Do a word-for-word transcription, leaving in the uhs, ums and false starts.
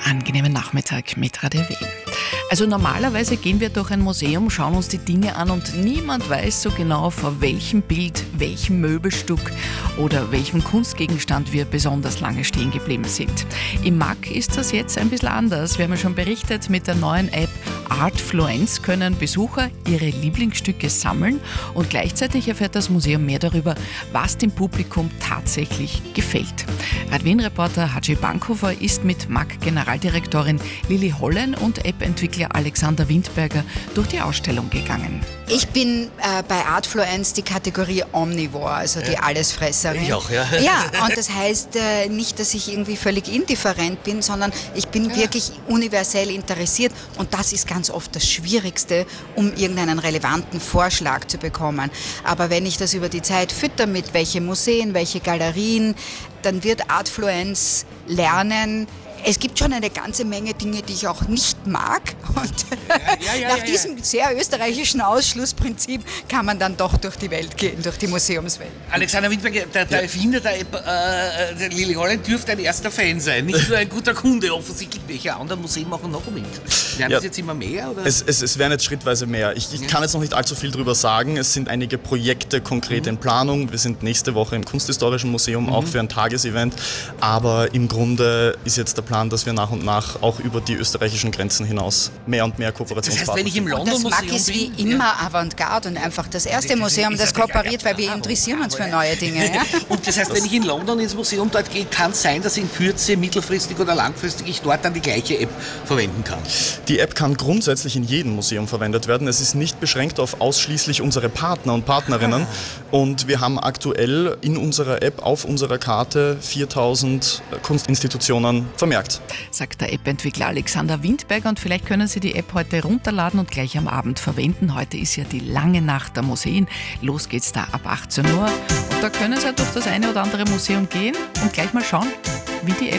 Angenehmen Nachmittag mit Radio Wien. Also normalerweise gehen wir durch ein Museum, schauen uns die Dinge an und niemand weiß so genau, vor welchem Bild, welchem Möbelstück oder welchem Kunstgegenstand wir besonders lange stehen geblieben sind. Im M A C ist das jetzt ein bisschen anders. Wir haben ja schon berichtet, mit der neuen App Artfluenz können Besucher ihre Lieblingsstücke sammeln und gleichzeitig erfährt das Museum mehr darüber, was dem Publikum tatsächlich gefällt. Radio Wien-Reporter Haji Bankhofer ist mit M A C-Generaldirektorin Lili Hollen und App-Entwickler Alexander Windberger durch die Ausstellung gegangen. Ich bin äh, bei Artfluenz die Kategorie Omnivore, also die ja. Allesfresserin. Ich auch, ja. Ja, und das heißt äh, nicht, dass ich irgendwie völlig indifferent bin, sondern ich bin ja. wirklich universell interessiert und das ist ganz oft das Schwierigste, um irgendeinen relevanten Vorschlag zu bekommen. Aber wenn ich das über die Zeit fütter mit welche Museen, welche Galerien, dann wird Artfluenz lernen. Es gibt schon eine ganze Menge Dinge, die ich auch nicht mag. Und ja, ja, ja, nach ja, ja. diesem sehr österreichischen Ausschlussprinzip kann man dann doch durch die Welt gehen, durch die Museumswelt. Alexander Windberger, der, der ja. Erfinder der App, äh, der Lili Hollen, dürfte ein erster Fan sein. Nicht nur ein guter Kunde, offensichtlich. Welche anderen Museen machen noch mit? Werden ja. das jetzt immer mehr? Oder? Es, es, es werden jetzt schrittweise mehr. Ich, ich ja. kann jetzt noch nicht allzu viel darüber sagen. Es sind einige Projekte konkret mhm. in Planung. Wir sind nächste Woche im Kunsthistorischen Museum, mhm. auch für ein Tagesevent. Aber im Grunde ist jetzt der Plan, dass wir nach und nach auch über die österreichischen Grenzen hinaus mehr und mehr Kooperationspartner. Das heißt, wenn ich im London Museum bin... Das M A C ist wie immer ja. Avantgarde und einfach das erste das Museum, das kooperiert, weil wir interessieren uns für neue Dinge. Ja? Und das heißt, wenn ich in London ins Museum dort gehe, kann es sein, dass in Kürze, mittelfristig oder langfristig ich dort dann die gleiche App verwenden kann? Die App kann grundsätzlich in jedem Museum verwendet werden. Es ist nicht beschränkt auf ausschließlich unsere Partner und Partnerinnen. Ah. Und wir haben aktuell in unserer App auf unserer Karte viertausend Kunstinstitutionen vermerkt. Sagt der App-Entwickler Alexander Windberger und vielleicht können Sie die App heute runterladen und gleich am Abend verwenden. Heute ist ja die lange Nacht der Museen. Los geht's da ab achtzehn Uhr und da können Sie ja durch das eine oder andere Museum gehen und gleich mal schauen, wie die App